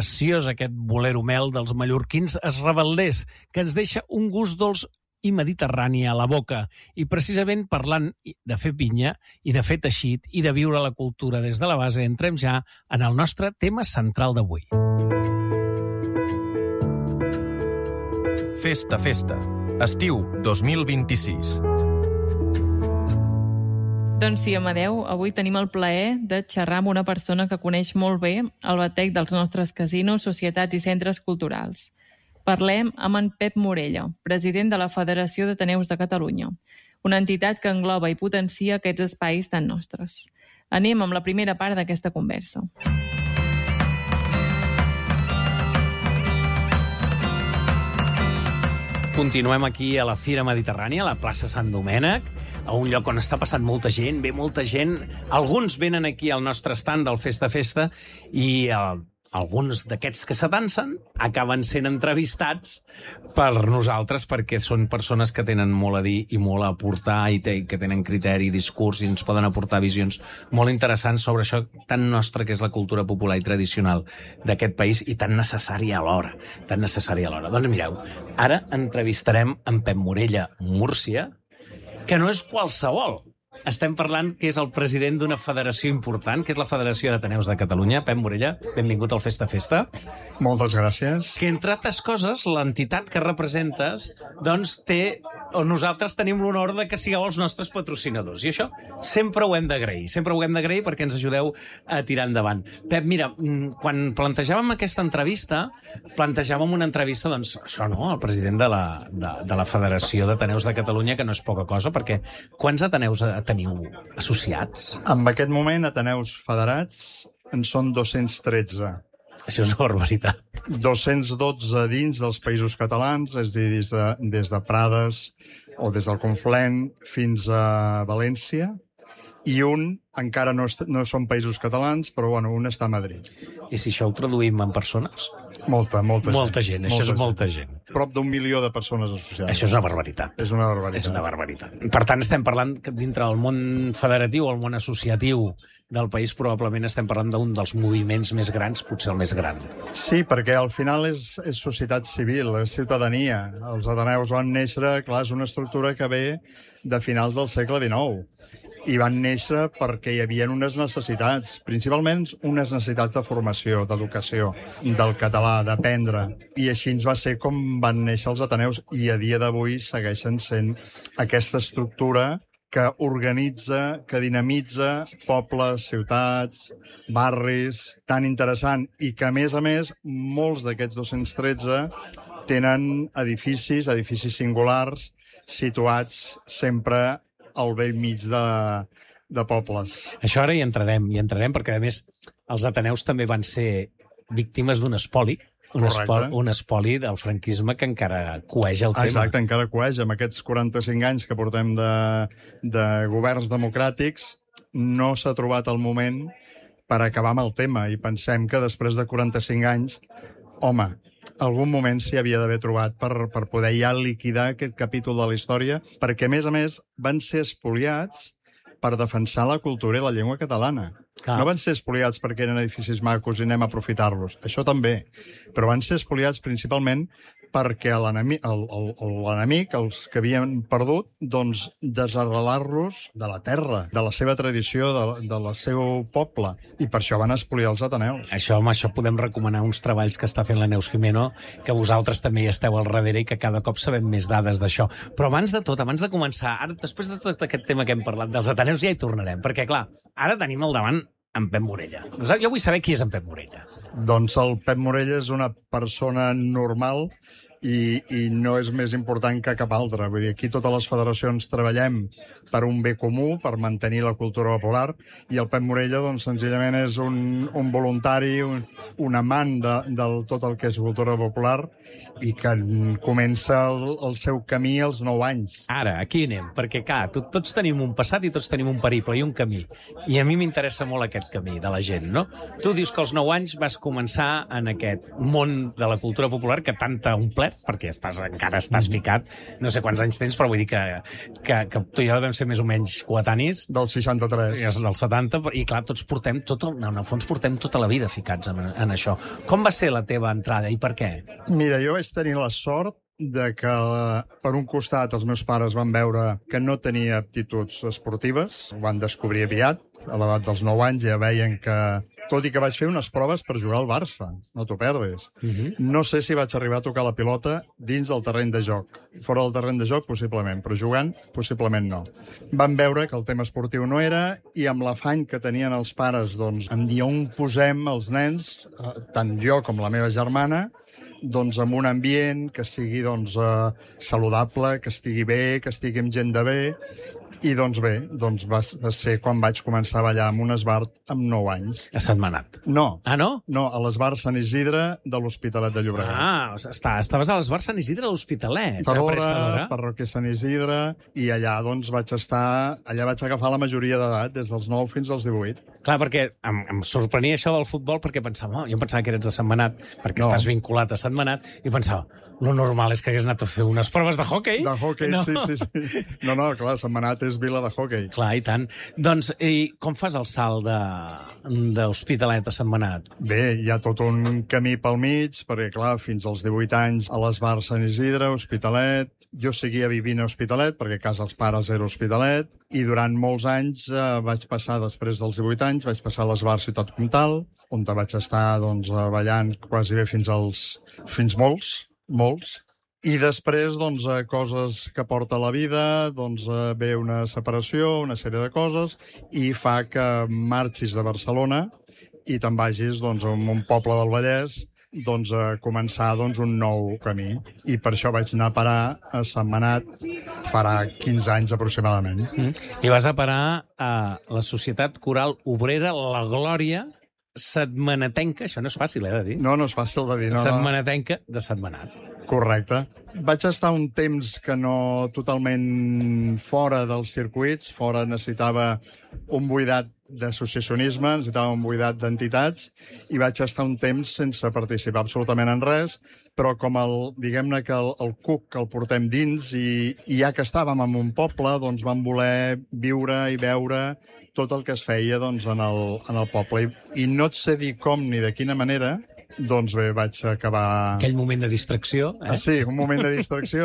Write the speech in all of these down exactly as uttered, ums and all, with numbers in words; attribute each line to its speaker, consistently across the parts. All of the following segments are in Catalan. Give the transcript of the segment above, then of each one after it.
Speaker 1: preciós, aquest bolero mel dels mallorquins, es rebel·lés, que ens deixa un gust dolç i mediterrani a la boca. I precisament parlant de fer pinya i de fer teixit i de viure la cultura des de la base, entrem ja en el nostre tema central d'avui.
Speaker 2: Festa, festa. Estiu dos mil vint-i-sis.
Speaker 3: Doncs sí, Amadeu, avui tenim el plaer de xerrar amb una persona que coneix molt bé el batec dels nostres casinos, societats i centres culturals. Parlem amb en Pep Morella, president de la Federació d'Ateneus de Catalunya, una entitat que engloba i potencia aquests espais tan nostres. Anem amb la primera part d'aquesta conversa.
Speaker 1: Continuem aquí a la Fira Mediterrània, a la plaça Sant Domènec, a un lloc on està passant molta gent, ve molta gent. Alguns venen aquí al nostre stand del Festa Festa i el, alguns d'aquests que s'atansen acaben sent entrevistats per nosaltres perquè són persones que tenen molt a dir i molt a aportar i te, que tenen criteri, discurs i ens poden aportar visions molt interessants sobre això tan nostre que és la cultura popular i tradicional d'aquest país i tan necessària alhora, tan necessària alhora. Doncs mireu, ara entrevistarem en Pep Morella Múrcia, que no és qualsevol. Estem parlant que és el president d'una federació important, que és la Federació d'Ateneus de Catalunya. Pep Morella, benvingut al Festa Festa.
Speaker 4: Moltes gràcies.
Speaker 1: Que, entre altres coses, l'entitat que representes, doncs, té, o nosaltres tenim l'honor de que sigueu els nostres patrocinadors. I això sempre ho hem d'agrair. Sempre ho hem d'agrair perquè ens ajudeu a tirar endavant. Pep, mira, quan plantejàvem aquesta entrevista, plantejàvem una entrevista, doncs, això no, el president de la, de, de la Federació d'Ateneus de Catalunya, que no és poca cosa, perquè quants ateneus teniu associats?
Speaker 4: En aquest moment, Ateneus federats en són dos-cents tretze.
Speaker 1: Això és una barbaritat.
Speaker 4: dos-cents dotze dins dels països catalans, és a dir, des de, des de Prades o des del Conflent fins a València, i un encara no, est- no són països catalans, però bueno, un està a Madrid.
Speaker 1: I si això ho traduïm en persones?
Speaker 4: Molta, molta gent.
Speaker 1: Molta gent, això és molta gent.
Speaker 4: Prop d'un milió de persones associades.
Speaker 1: Això és una barbaritat.
Speaker 4: És una barbaritat.
Speaker 1: És una barbaritat. Per tant, estem parlant que dintre del món federatiu o el món associatiu del país probablement estem parlant d'un dels moviments més grans, potser el més gran.
Speaker 4: Sí, perquè al final és, és societat civil, és ciutadania. Els Ateneus van néixer, clar, és una estructura que ve de finals del segle dinou. I van néixer perquè hi havia unes necessitats, principalment unes necessitats de formació, d'educació, del català, d'aprendre. I així ens va ser com van néixer els Ateneus i a dia d'avui segueixen sent aquesta estructura que organitza, que dinamitza pobles, ciutats, barris, tan interessant, i que, a més a més, molts d'aquests dos-cents tretze tenen edificis, edificis singulars, situats sempre al vell mig de, de pobles.
Speaker 1: Això ara hi entrarem, hi entrarem, perquè, a més, els Ateneus també van ser víctimes d'un espoli, un, espoli, un espoli del franquisme que encara cueja el tema.
Speaker 4: Exacte, encara cueja. Amb aquests quaranta-cinc anys que portem de, de governs democràtics, no s'ha trobat el moment per acabar amb el tema, i pensem que després de quaranta-cinc anys, home, algun moment s'hi havia d'haver trobat per, per poder ja liquidar aquest capítol de la història, perquè, a més a més, van ser espoliats per defensar la cultura i la llengua catalana.
Speaker 1: Clar.
Speaker 4: No van ser espoliats perquè eren edificis macos i anem a aprofitar-los, això també, però van ser espoliats principalment perquè l'enemic, el, el, l'enemic, els que havien perdut, doncs desarrelar-los de la terra, de la seva tradició, de, de la seu poble, i per això van espoliar els Ateneus.
Speaker 1: Això, amb això podem recomanar uns treballs que està fent la Neus Gimeno, que vosaltres també hi esteu al darrere i que cada cop sabem més dades d'això. Però abans de tot, abans de començar, ara, després de tot aquest tema que hem parlat dels Ateneus, ja hi tornarem, perquè, clar, ara tenim al davant en Pep Morella. Jo vull saber qui és en Pep Morella.
Speaker 4: Doncs el Pep Morella és una persona normal i, i no és més important que cap altra. Vull dir, aquí totes les federacions treballem per un bé comú, per mantenir la cultura popular, i el Pep Morella, doncs, senzillament és un, un voluntari, un, un amant de, del tot el que és cultura popular, i que comença el, el seu camí als nou anys.
Speaker 1: Ara, aquí anem, perquè, clar, tot, tots tenim un passat i tots tenim un periple i un camí. I a mi m'interessa molt aquest camí de la gent, no? Tu dius que als nou anys vas començar en aquest món de la cultura popular que tant t'ha omplert, perquè estàs, encara estàs ficat, no sé quants anys tens, però vull dir que, que, que tu i jo devem ser més o menys coetanis.
Speaker 4: Del seixanta-tres.
Speaker 1: I és del setanta, i clar, tots portem, tot el, en el fons portem tota la vida ficats en, en en això. Com va ser la teva entrada i per què?
Speaker 4: Mira, jo vaig tenir la sort de que, per un costat, els meus pares van veure que no tenia aptituds esportives, ho van descobrir aviat, a l'edat dels nou anys ja veien que, tot i que vaig fer unes proves per jugar al Barça, no t'ho perdis.
Speaker 1: Uh-huh.
Speaker 4: No sé si vaig arribar a tocar la pilota dins del terreny de joc. Fora del terreny de joc, possiblement, però jugant, possiblement no. Van veure que el tema esportiu no era i amb l'afany que tenien els pares, doncs, em dir on posem els nens, eh, tant jo com la meva germana, doncs en un ambient que sigui doncs, eh, saludable, que estigui bé, que estigui amb gent de bé. I doncs bé, doncs va ser quan vaig començar a ballar amb un esbart amb nou anys.
Speaker 1: A Sentmenat.
Speaker 4: No.
Speaker 1: Ah, no?
Speaker 4: No, a l'esbart Sant Isidre de l'Hospitalet de Llobregat.
Speaker 1: Ah, està, estaves a l'esbart Sant Isidre de l'Hospitalet.
Speaker 4: Fedora, parròquia Sant Isidre, i allà doncs vaig estar, allà vaig agafar la majoria d'edat, des dels nou fins als divuit.
Speaker 1: Clar, perquè em, em sorprenia això del futbol, perquè pensava, oh, jo pensava que eres de Sentmenat, perquè
Speaker 4: No.
Speaker 1: estàs vinculat a Sentmenat, i pensava, lo normal és que hagués anat a fer unes proves de hoquei.
Speaker 4: De hoquei,
Speaker 1: no.
Speaker 4: sí, sí, sí. No, no, clar, Sentmenat és vila de hoquei.
Speaker 1: Clar, i tant. Doncs, i com fas el salt de d'Hospitalet a Sentmenat?
Speaker 4: Bé, hi ha tot un camí pel mig, perquè, clar, fins als divuit anys a l'esbart Sant Isidre, Hospitalet. Jo seguia vivint a Hospitalet, perquè a casa els pares era Hospitalet, i durant molts anys eh, vaig passar, després dels divuit anys, vaig passar a l'esbart Ciutat Comtal, on vaig estar doncs, ballant quasi bé fins als... fins molts, molts. I després, doncs, eh, coses que porta la vida, doncs, eh, ve una separació, una sèrie de coses, i fa que marxis de Barcelona i te'n vagis, doncs, a un poble del Vallès, doncs, a començar, doncs, un nou camí. I per això vaig anar a parar a Sentmenat farà quinze anys aproximadament.
Speaker 1: Mm. I vas a parar a la Societat Coral Obrera La Glòria Sentmenatenca. Això no és fàcil, eh, de dir.
Speaker 4: No, no és fàcil de dir. No, no.
Speaker 1: Sentmenatenca de Sentmenat.
Speaker 4: Correcte. Vaig estar un temps que no totalment fora dels circuits, fora necessitava un buidat d'associacionisme, necessitava un buidat d'entitats, i vaig estar un temps sense participar absolutament en res, però com el, diguem-ne que el, el cuc que el portem dins, i, i ja que estàvem en un poble, doncs vam voler viure i veure tot el que es feia doncs, en, el, en el poble. I, I no et sé dir com ni de quina manera, doncs bé, vaig acabar...
Speaker 1: Aquell moment de distracció, eh?
Speaker 4: Ah, sí, un moment de distracció,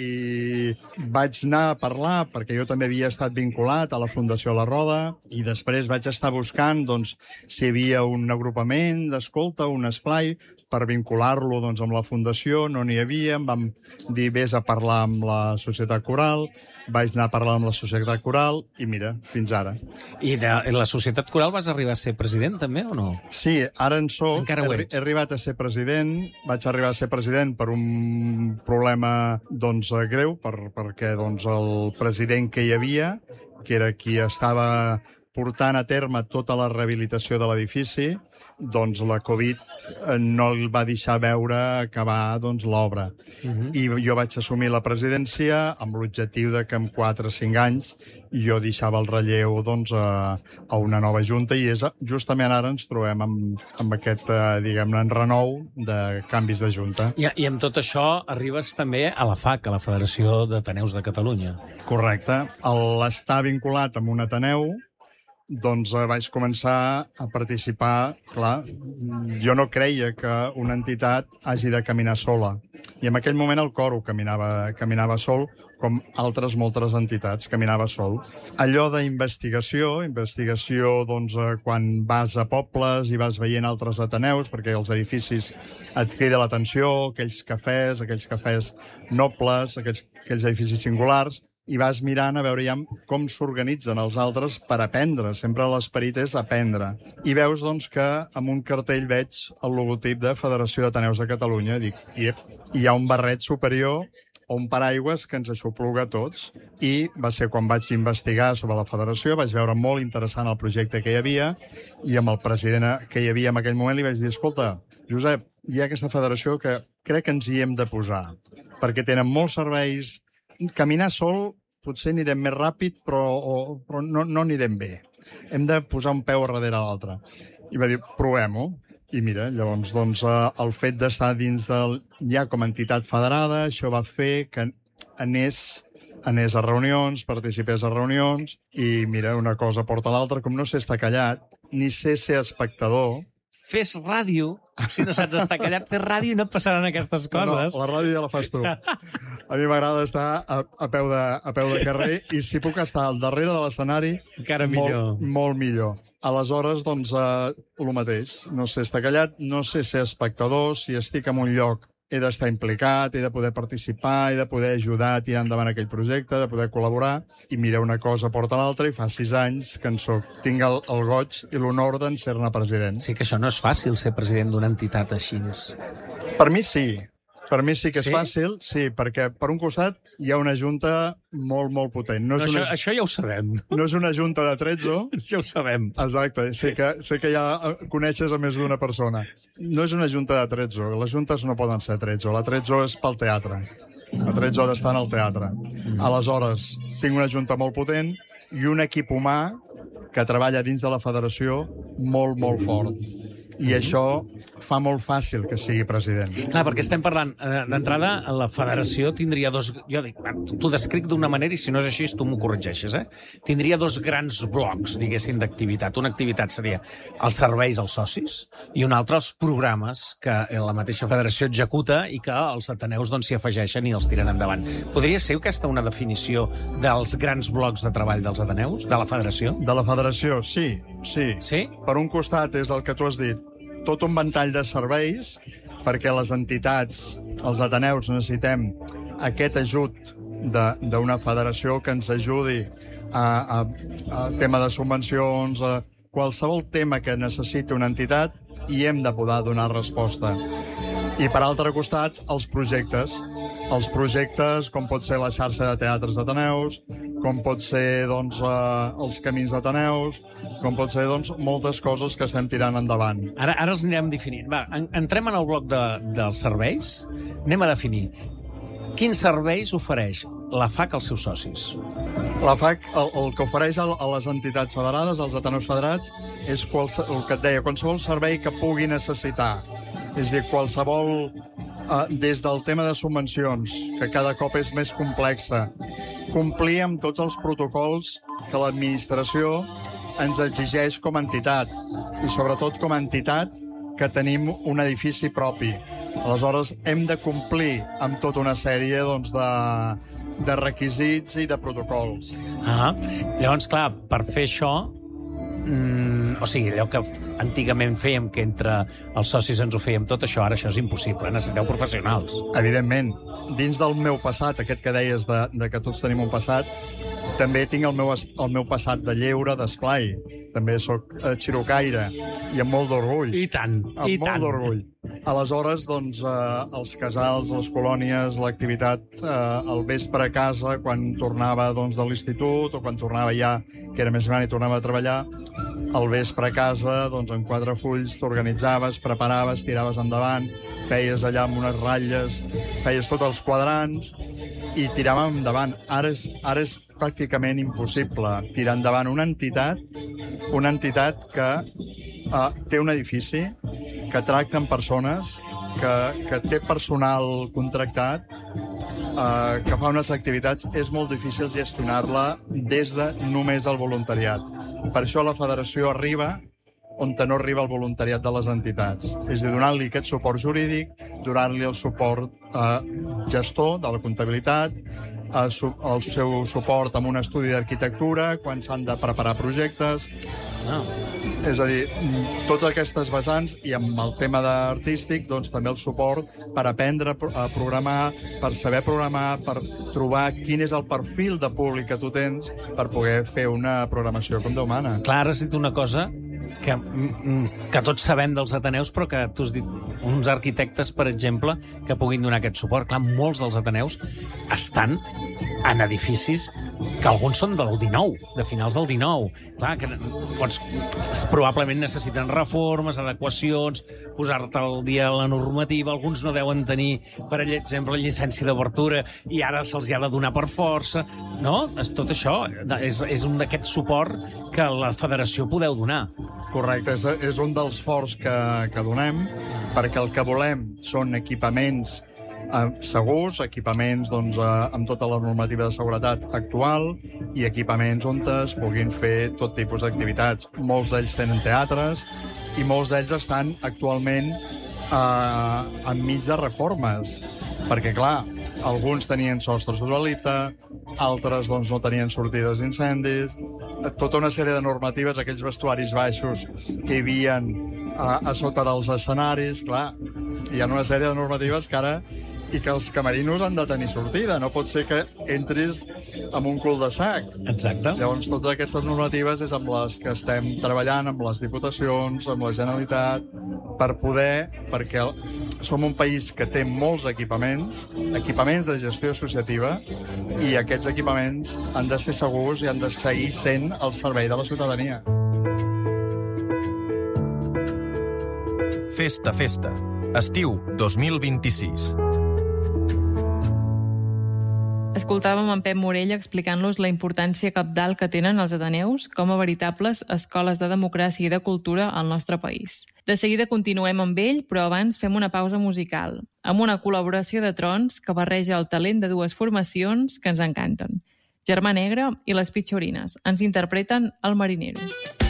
Speaker 4: i vaig anar a parlar, perquè jo també havia estat vinculat a la Fundació La Roda, i després vaig estar buscant doncs, si hi havia un agrupament d'escolta, un esplai, per vincular-lo doncs, amb la Fundació. No n'hi havia, em vam dir vés a parlar amb la Societat Coral, vaig anar a parlar amb la Societat Coral, i mira, fins ara.
Speaker 1: I de la Societat Coral vas arribar a ser president, també, o no?
Speaker 4: Sí, ara en soc.
Speaker 1: Encara ho
Speaker 4: he,
Speaker 1: ets.
Speaker 4: he arribat a ser president, vaig arribar a ser president per un problema doncs, greu, per, perquè doncs, el president que hi havia, que era qui estava portant a terme tota la rehabilitació de l'edifici, doncs la Covid no el va deixar veure acabar doncs, l'obra. Uh-huh. I jo vaig assumir la presidència amb l'objectiu de que en quatre o cinc anys jo deixava el relleu doncs, a, a una nova junta, i és justament ara ens trobem amb, amb aquest, eh, diguem-ne, renou de canvis de junta.
Speaker 1: I, I amb tot això arribes també a la F A C, a la Federació d'Ateneus de Catalunya.
Speaker 4: Correcte. L'estar vinculat amb un Ateneu, doncs eh, vaig començar a participar. Clar, jo no creia que una entitat hagi de caminar sola. I en aquell moment el coro caminava, caminava sol, com altres moltes entitats, caminava sol. Allò d'investigació, investigació doncs, eh, quan vas a pobles i vas veient altres ateneus, perquè els edificis et crida l'atenció, aquells cafès, aquells cafès nobles, aquells, aquells edificis singulars, i vas mirant a veure ja com s'organitzen els altres per aprendre. Sempre l'esperit és aprendre. I veus doncs, que amb un cartell veig el logotip de Federació d'Ateneus de Catalunya. Dic, iep, hi ha un barret superior o un paraigües que ens aixopluga a tots. I va ser quan vaig investigar sobre la federació, vaig veure molt interessant el projecte que hi havia, i amb el president que hi havia en aquell moment li vaig dir, escolta, Josep, hi ha aquesta federació que crec que ens hi hem de posar, perquè tenen molts serveis. Caminar sol potser anirem més ràpid, però, o, però no, no anirem bé. Hem de posar un peu darrere l'altre. I va dir, provem-ho. I mira, llavors, doncs, el fet d'estar dins del... ja com a entitat federada, això va fer que anés, anés a reunions, participés a reunions, i mira, una cosa porta l'altra, com no sé estar callat, ni sé ser espectador,
Speaker 1: fes ràdio, si no saps estar callat, fes ràdio i no et passaran aquestes coses.
Speaker 4: No, la ràdio ja la fas tu. A mi m'agrada estar a, a, peu de, a peu de carrer i si puc estar al darrere de l'escenari,
Speaker 1: encara millor.
Speaker 4: Molt, molt millor. Aleshores, doncs, eh, el mateix. No sé estar callat, no sé ser espectador, si estic en un lloc he d'estar implicat, he de poder participar, he de poder ajudar a tirar endavant aquell projecte, de poder col·laborar, i mira, una cosa porta l'altra, i fa sis anys que en soc. Tinc el, el goig i l'honor d'en ser-ne president.
Speaker 1: Sí que això no és fàcil, ser president d'una entitat així.
Speaker 4: Per mi sí. Per mi sí que és
Speaker 1: sí?
Speaker 4: fàcil, sí, perquè per un costat hi ha una junta molt, molt potent. No és
Speaker 1: no,
Speaker 4: una...
Speaker 1: això, això ja ho sabem.
Speaker 4: No és una junta de tretze.
Speaker 1: Això ho sabem.
Speaker 4: Exacte, sé que, sé que ja coneixes a més d'una persona. No és una junta de tretze, les juntes no poden ser tretze, la tretze és pel teatre. La tretze ha d'estar en el teatre. Mm. Aleshores, tinc una junta molt potent i un equip humà que treballa dins de la federació molt, molt fort. I això fa molt fàcil que sigui president.
Speaker 1: Clar, perquè estem parlant, eh, d'entrada, la federació tindria dos... Jo dic, t'ho descric d'una manera i si no és així tu m'ho corregeixes, eh? Tindria dos grans blocs, diguéssim, d'activitat. Una activitat seria els serveis als socis i una altra els programes que la mateixa federació executa i que els ateneus doncs, s'hi afegeixen i els tiren endavant. Podria ser aquesta una definició dels grans blocs de treball dels ateneus, de la federació?
Speaker 4: De la federació, sí, sí.
Speaker 1: Sí?
Speaker 4: Per un costat és el que tu has dit, tot un ventall de serveis, perquè les entitats, els ateneus, necessitem aquest ajut d'una federació que ens ajudi a, a, a tema de subvencions, a qualsevol tema que necessiti una entitat, i hem de poder donar resposta. I, per altre costat, els projectes. Els projectes, com pot ser la xarxa de teatres d'Ateneus, com pot ser doncs, eh, els camins d'Ateneus, com pot ser doncs, moltes coses que estem tirant endavant.
Speaker 1: Ara, ara els anirem definint. Va, en, entrem en el bloc de, dels serveis. Anem a definir. Quins serveis ofereix la F A C als seus socis?
Speaker 4: La F A C, el, el que ofereix a, a les entitats federades, als ateneus federats, és qualse, el que et deia, qualsevol servei que pugui necessitar. És a dir, qualsevol... Uh, des del tema de subvencions, que cada cop és més complexa, complir amb tots els protocols que l'administració ens exigeix com a entitat, i sobretot com a entitat que tenim un edifici propi. Aleshores, hem de complir amb tota una sèrie doncs, de, de requisits i de protocols.
Speaker 1: Ah, llavors, clar, per fer això... Mm, o sigui, allò que antigament fèiem, que entre els socis ens ho fèiem tot, això ara això és impossible, necessiteu professionals.
Speaker 4: Evidentment. Dins del meu passat, aquest que deies de, de que tots tenim un passat, també tinc el meu, el meu passat de lleure, d'esplai. També sóc eh, xirocaire, i amb molt d'orgull.
Speaker 1: I tant,
Speaker 4: amb
Speaker 1: i
Speaker 4: molt
Speaker 1: tant.
Speaker 4: d'orgull. Aleshores, doncs, eh, els casals, les colònies, l'activitat, eh, el vespre a casa, quan tornava doncs, de l'institut, o quan tornava ja, que era més gran i tornava a treballar, al vespre a casa, doncs, en quatre fulls, t'organitzaves, preparaves, tiraves endavant, feies allà amb unes ratlles, feies tots els quadrants, i tiràvem endavant. Ara és, ara és pràcticament impossible tirar endavant una entitat, una entitat que uh, té un edifici, que tracta amb persones, que, que té personal contractat, uh, que fa unes activitats. És molt difícil gestionar-la des de només el voluntariat. Per això la federació arriba on no arriba el voluntariat de les entitats. És a dir, donant-li aquest suport jurídic, donant-li el suport eh, gestor de la comptabilitat, eh, su el seu suport amb un estudi d'arquitectura, quan s'han de preparar projectes.
Speaker 1: Ah.
Speaker 4: És a dir, totes aquestes vessants, i amb el tema artístic, doncs també el suport per aprendre a programar, per saber programar, per trobar quin és el perfil de públic que tu tens per poder fer una programació com Déu mana.
Speaker 1: Clar, has dit una cosa que, que tots sabem dels ateneus, però que tu has dit uns arquitectes, per exemple, que puguin donar aquest suport. Clar, molts dels ateneus estan en edificis que alguns són del dinou, de finals del dinou. Clar, que pots, probablement necessiten reformes, adequacions, posar-te al dia la normativa. Alguns no deuen tenir, per exemple, llicència d'obertura i ara se'ls ha de donar per força. No? Tot això és, és un d'aquest suport que la federació podeu donar.
Speaker 4: Correcte, és, és un dels forts que, que donem, perquè el que volem són equipaments eh, segurs, equipaments doncs, eh, amb tota la normativa de seguretat actual i equipaments on es puguin fer tot tipus d'activitats. Molts d'ells tenen teatres i molts d'ells estan actualment eh, enmig de reformes, perquè, clar, alguns tenien sostres d'uralita, altres doncs, no tenien sortides d'incendis, tota una sèrie de normatives, aquells vestuaris baixos que hi havia a, a sota dels escenaris, clar, hi ha una sèrie de normatives que ara i que els camerinos han de tenir sortida. No pot ser que entris en un cul-de-sac.
Speaker 1: Exacte.
Speaker 4: Llavors, totes aquestes normatives és amb les que estem treballant, amb les diputacions, amb la Generalitat, per poder, perquè som un país que té molts equipaments, equipaments de gestió associativa, i aquests equipaments han de ser segurs i han de seguir sent al servei de la ciutadania.
Speaker 2: Festa, festa. Estiu dos mil vint-i-sis.
Speaker 3: Escoltàvem en Pep Morella explicant-los la importància cabdal que tenen els ateneus com a veritables escoles de democràcia i de cultura al nostre país. De seguida continuem amb ell, però abans fem una pausa musical, amb una col·laboració de trons que barreja el talent de dues formacions que ens encanten. Germà Negre i les Pitxorines ens interpreten El Marinero.